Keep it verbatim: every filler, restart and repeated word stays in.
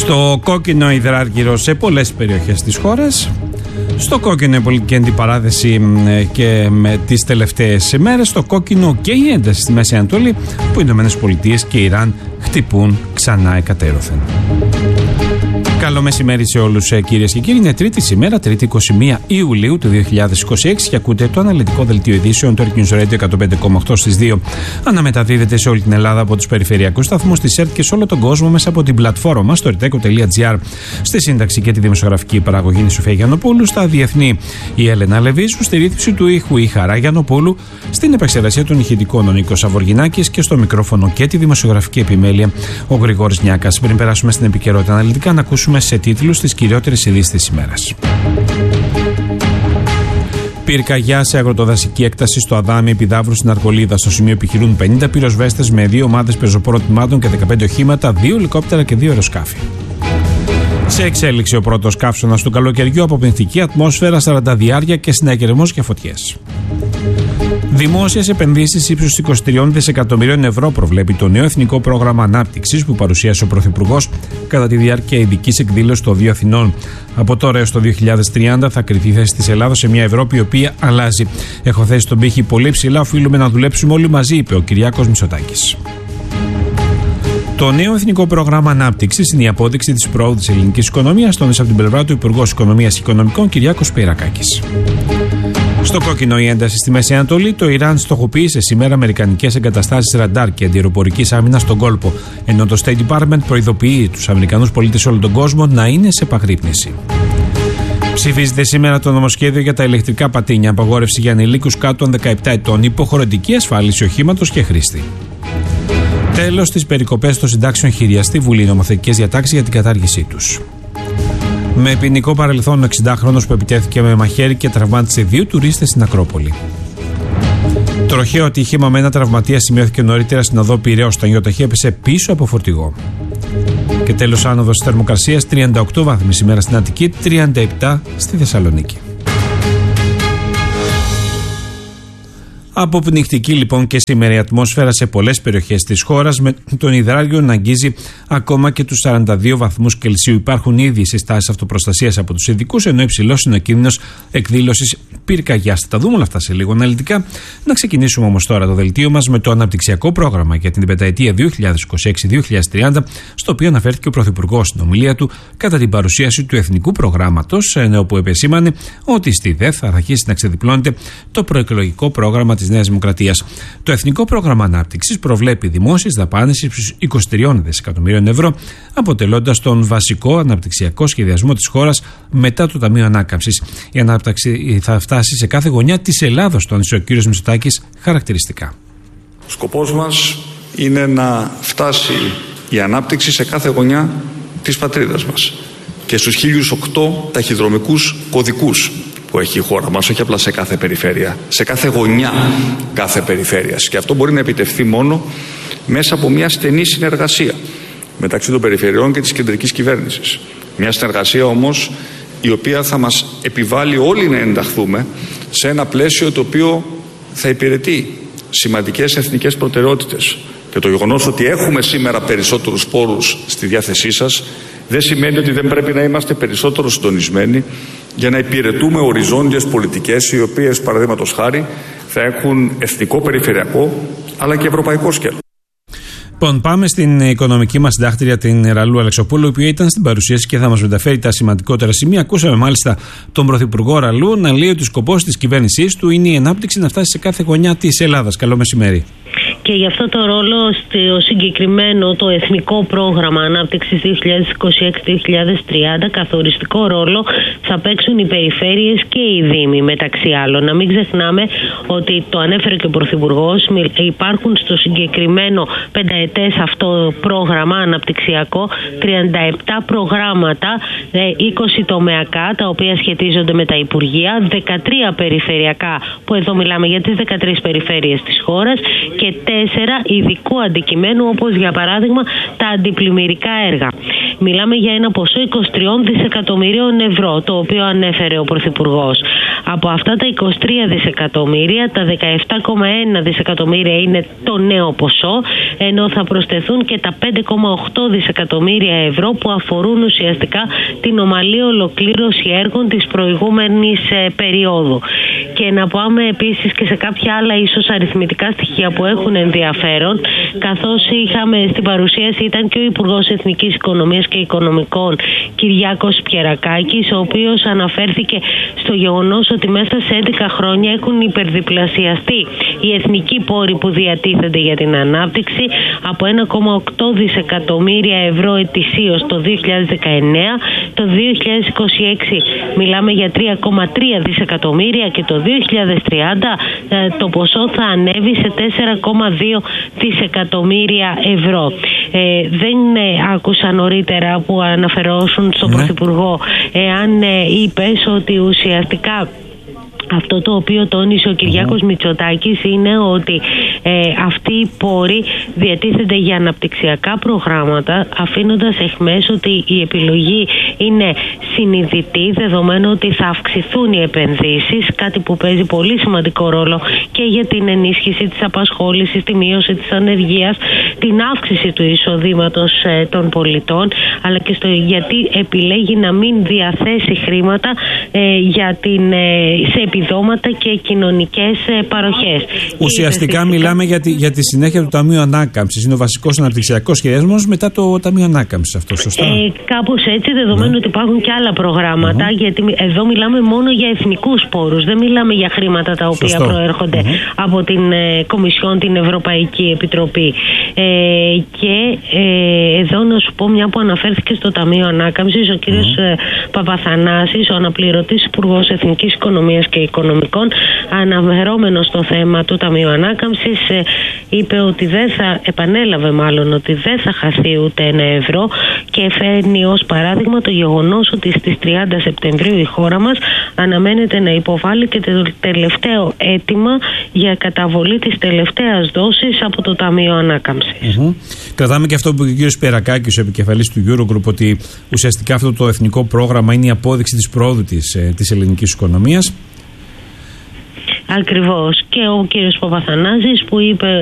Στο κόκκινο υδράργυρο σε πολλές περιοχές της χώρας. Στο κόκκινο η πολιτική αντιπαράθεση και με τις τελευταίες μέρες. Στο κόκκινο και η ένταση στη Μέση Ανατολή, που οι Ηνωμένες Πολιτείες και η Ιράν χτυπούν ξανά εκατέρωθεν. Καλό μεσημέρι σε όλους, κυρίες και κύριοι. Είναι τρίτη σήμερα, τρίτη είκοσι μία Ιουλίου του δύο χιλιάδες είκοσι έξι, και ακούτε το αναλυτικό δελτίο ειδήσεων του Earth News Radio εκατόν πέντε κόμμα οκτώ στις δύο. Αναμεταδίδεται σε όλη την Ελλάδα από τους περιφερειακούς σταθμούς της ΕΡΤ και σε όλο τον κόσμο μέσα από την πλατφόρμα μας στο ερτέκο τελεία τζι άρ. Στη σύνταξη και τη δημοσιογραφική παραγωγή η Σοφία Γιαννοπούλου, στα διεθνή η Έλενα Λεβίζου, στη ρύθμιση του ήχου η Χαρά Γιαννοπούλου, στην επεξεργασία των ηχητικών ο Νίκος Αβοργινάκης και στο μικρόφωνο και τη δημοσιογραφική επιμέλεια ο Γρηγόρης Νιάκας. Πριν περάσουμε στην επικαιρότητα αναλυτικά, να ακούσουμε σε τίτλους τις κυριότερες ειδήσεις της ημέρας. Πυρκαγιά σε αγροτοδασική έκταση στο Αδάμι Επιδαύρου στην Αρκολίδα. Στο σημείο επιχειρούν πενήντα πυροσβέστες με δύο ομάδες πεζοπόρων τμήματων και δεκαπέντε οχήματα, δύο ελικόπτερα και δύο αεροσκάφη. Σε εξέλιξη ο πρώτος καύσωνας του καλοκαιριού, αποπνιχτική ατμόσφαιρα, σαρανταδιάρια και συναγερμός και φωτιές. Δημόσιες επενδύσεις ύψους είκοσι τρία δισεκατομμυρίων ευρώ προβλέπει το νέο Εθνικό Πρόγραμμα Ανάπτυξης που παρουσίασε ο Πρωθυπουργός κατά τη διάρκεια ειδικής εκδήλωσης των δύο Αθηνών. Από τώρα έως το δύο χιλιάδες τριάντα θα κριθεί η θέση της Ελλάδας σε μια Ευρώπη η οποία αλλάζει. Έχω θέσει τον πύχη πολύ ψηλά, οφείλουμε να δουλέψουμε όλοι μαζί, είπε ο Κυριάκος Μητσοτάκης. Το νέο Εθνικό Πρόγραμμα Ανάπτυξης είναι η απόδειξη της προόδου της ελληνικής οικονομίας, τόνισε από την πλευρά του Υπουργός Οικονομίας και Οικονομικών Κυριάκος Πειρακάκης. Στο κόκκινο η ένταση στη Μέση Ανατολή, το Ιράν στοχοποίησε σήμερα αμερικανικές εγκαταστάσεις ραντάρ και αντιεροπορικής άμυνας στον κόλπο, ενώ το State Department προειδοποιεί τους Αμερικανούς πολίτες σε όλο τον κόσμο να είναι σε επαγρύπνηση. Ψηφίζεται σήμερα το νομοσχέδιο για τα ηλεκτρικά πατίνια, απαγόρευση για ανηλίκους κάτω των δεκαεπτά ετών, υποχρεωτική ασφάλιση οχήματος και χρήστη. Τέλος, στις περικοπές των συντάξεων χειριαστεί Βουλή νομοθετικές διατάξεις για την κατάργησή τους. Με ποινικό παρελθόν ο εξηντάχρονος που επιτέθηκε με μαχαίρι και τραυμάτισε δύο τουρίστες στην Ακρόπολη. Τροχαίο ατύχημα με ένα τραυματία σημειώθηκε νωρίτερα στην οδό Πειραιώς. Το νιωταχή έπεσε πίσω από φορτηγό. Και τέλος, άνοδος της θερμοκρασίας, τριάντα οκτώ βαθμοί σήμερα στην Αττική, τριάντα επτά στη Θεσσαλονίκη. Αποπνιχτική λοιπόν και σήμερα η ατμόσφαιρα σε πολλές περιοχές της χώρας, με τον υδράργυρο να αγγίζει ακόμα και τους σαράντα δύο βαθμούς Κελσίου. Υπάρχουν ήδη συστάσεις αυτοπροστασίας από τους ειδικούς, ενώ υψηλός είναι ο κίνδυνος εκδήλωσης πυρκαγιάς. Θα τα δούμε όλα αυτά σε λίγο αναλυτικά. Να ξεκινήσουμε όμως τώρα το δελτίο μας με το αναπτυξιακό πρόγραμμα για την πενταετία δύο χιλιάδες είκοσι έξι με δύο χιλιάδες τριάντα, στο οποίο αναφέρθηκε ο Πρωθυπουργός στην ομιλία του κατά την παρουσίαση του Εθνικού Προγράμματος, όπου επεσήμανε ότι στη ΔΕΘ θα αρχίσει να ξεδιπλώνεται το προεκλογικό πρόγραμμα της Νέας Δημοκρατίας. Το Εθνικό Πρόγραμμα Ανάπτυξης προβλέπει δημόσιες δαπάνες ύψους είκοσι τρία δισεκατομμυρίων ευρώ, αποτελώντας τον βασικό αναπτυξιακό σχεδιασμό της χώρας μετά το Ταμείο Ανάκαμψης. Η ανάπτυξη θα φτάσει σε κάθε γωνιά της Ελλάδος, τόνισε ο κ. Μητσοτάκης χαρακτηριστικά. Ο σκοπός μας είναι να φτάσει η ανάπτυξη σε κάθε γωνιά της πατρίδας μας και στους χίλιους οκτώ ταχυδρομικούς κωδικούς που έχει η χώρα μας, όχι απλά σε κάθε περιφέρεια, σε κάθε γωνιά κάθε περιφέρειας. Και αυτό μπορεί να επιτευχθεί μόνο μέσα από μια στενή συνεργασία μεταξύ των περιφερειών και της κεντρικής κυβέρνησης. Μια συνεργασία όμως η οποία θα μας επιβάλλει όλοι να ενταχθούμε σε ένα πλαίσιο το οποίο θα υπηρετεί σημαντικές εθνικές προτεραιότητες. Και το γεγονός ότι έχουμε σήμερα περισσότερους πόρους στη διάθεσή σας δεν σημαίνει ότι δεν πρέπει να είμαστε περισσότερο συντονισμένοι για να υπηρετούμε οριζόντιες πολιτικές οι οποίες, παραδείγματος χάρη, θα έχουν εθνικό, περιφερειακό αλλά και ευρωπαϊκό σκέλος. Λοιπόν, πάμε στην οικονομική μας συντάκτρια, την Ραλού Αλεξοπούλου, η οποία ήταν στην παρουσίαση και θα μας μεταφέρει τα σημαντικότερα σημεία. Ακούσαμε μάλιστα τον Πρωθυπουργό Ραλού να λέει ότι ο σκοπός της κυβέρνησής του είναι η ανάπτυξη να φτάσει σε κάθε γωνιά της Ελλάδας. Καλό μεσημέρι. Και γι' αυτό το ρόλο στο συγκεκριμένο το Εθνικό Πρόγραμμα Ανάπτυξης δύο χιλιάδες είκοσι έξι με δύο χιλιάδες τριάντα, καθοριστικό ρόλο θα παίξουν οι περιφέρειες και οι δήμοι, μεταξύ άλλων. Να μην ξεχνάμε ότι το ανέφερε και ο Πρωθυπουργός, υπάρχουν στο συγκεκριμένο πενταετές αυτό πρόγραμμα αναπτυξιακό τριάντα επτά προγράμματα, είκοσι τομεακά τα οποία σχετίζονται με τα Υπουργεία, δεκατρία περιφερειακά, που εδώ μιλάμε για τις δεκατρείς περιφέρειες της χώρας, και τέσσερα ειδικού αντικειμένου, όπως για παράδειγμα τα αντιπλημμυρικά έργα. Μιλάμε για ένα ποσό είκοσι τρία δισεκατομμυρίων ευρώ, το οποίο ανέφερε ο Πρωθυπουργός. Από αυτά τα είκοσι τρία δισεκατομμύρια, τα δεκαεπτά κόμμα ένα δισεκατομμύρια είναι το νέο ποσό, ενώ θα προσθεθούν και τα πέντε κόμμα οκτώ δισεκατομμύρια ευρώ που αφορούν ουσιαστικά την ομαλή ολοκλήρωση έργων της προηγούμενης ε, περίοδου. Και να πάμε επίσης και σε κάποια άλλα ίσως αριθμητικά στοιχεία που έχουν ενδιαφέρον, καθώς είχαμε στην παρουσίαση ήταν και ο Υπουργός Εθνικής Οικονομίας και Οικονομικών Κυριάκος Πιερακάκης, ο οποίος αναφέρθηκε στο γεγονός ότι μέσα σε έντεκα χρόνια έχουν υπερδιπλασιαστεί οι εθνικοί πόροι που διατίθενται για την ανάπτυξη από ένα κόμμα οκτώ δισεκατομμύρια ευρώ ετησίως το δύο χιλιάδες δεκαεννέα, το δύο χιλιάδες είκοσι έξι μιλάμε για τρία κόμμα τρία δισεκατομμύρια και το δύο χιλιάδες τριάντα το ποσό θα ανέβει σε τέσσερα κόμμα δύο δισεκατομμύρια ευρώ. Ε, δεν ε, άκουσα νωρίτερα που αναφερόσουν στον ναι. Πρωθυπουργό εάν ε, είπες ότι ουσιαστικά αυτό το οποίο τόνισε ο Κυριάκος mm. Μητσοτάκης είναι ότι ε, αυτοί οι πόροι διατίθενται για αναπτυξιακά προγράμματα, αφήνοντας εχμές ότι η επιλογή είναι συνειδητή, δεδομένου ότι θα αυξηθούν οι επενδύσεις, κάτι που παίζει πολύ σημαντικό ρόλο και για την ενίσχυση της απασχόλησης, τη μείωση της ανεργίας, την αύξηση του εισοδήματος ε, των πολιτών, αλλά και στο γιατί επιλέγει να μην διαθέσει χρήματα ε, για την, ε, σε επιδόματα και κοινωνικές παροχές. Ουσιαστικά μιλάμε για τη, για τη συνέχεια του Ταμείου Ανάκαμψης. Είναι ο βασικός αναπτυξιακός σχεδιασμός μετά το Ταμείο Ανάκαμψης, αυτό σωστά? Ε, κάπως έτσι, δεδομένου ναι. ότι υπάρχουν και άλλα προγράμματα, mm-hmm. γιατί εδώ μιλάμε μόνο για εθνικούς πόρους. Δεν μιλάμε για χρήματα τα οποία Σωστό. προέρχονται mm-hmm. από την ε, Κομισιόν, την Ευρωπαϊκή Επιτροπή. Ε, και ε, εδώ να σου πω, μια που αναφέρθηκε στο Ταμείο Ανάκαμψης, ο κύριος mm-hmm. Παπαθανάσης, ο αναπληρωτής Υπουργός Εθνικής Οικονομίας και Οικονομικών, αναφερόμενος στο θέμα του Ταμείου Ανάκαμψης, είπε ότι δεν θα, επανέλαβε μάλλον ότι δεν θα χαθεί ούτε ένα ευρώ και φέρνει ως παράδειγμα το γεγονός ότι στις τριάντα Σεπτεμβρίου η χώρα μας αναμένεται να υποβάλει και το τελευταίο αίτημα για καταβολή της τελευταίας δόσης από το Ταμείο Ανάκαμψης. Mm-hmm. Κρατάμε και αυτό που είπε ο κ. Πιερακάκης, ο επικεφαλής του Eurogroup, ότι ουσιαστικά αυτό το εθνικό πρόγραμμα είναι η απόδειξη της πρόοδου της, ε, της ελληνικής οικονομίας. Ακριβώς. Και ο κύριος Παπαθανάσης που είπε